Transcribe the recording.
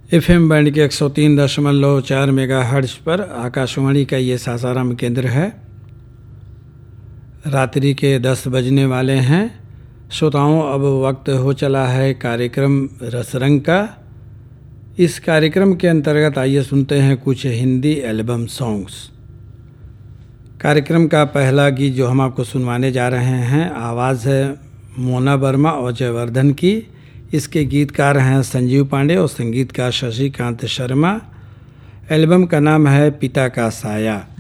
FM band के 103.4 megahertz पर आकाशवाणी का ये सासाराम केंद्र है। रात्रि के 10 बजने वाले हैं। श्रोताओं, अब वक्त हो चला है कार्यक्रम रसरंग का। इस कार्यक्रम के अंतर्गत आइए सुनते हैं कुछ हिंदी एल्बम सॉन्ग्स। कार्यक्रम का पहला गीत जो हम आपको सुनवाने जा रहे हैं, आवाज़ है मोना वर्मा और जयवर्धन की। इसके गीतकार हैं संजीव पांडे और संगीतकार शशिकांत शर्मा। एल्बम का नाम है पिता का साया।